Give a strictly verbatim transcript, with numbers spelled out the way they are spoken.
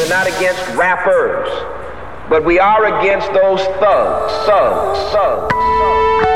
We're not against rappers. But we are against those thugs, thugs, thugs, thugs.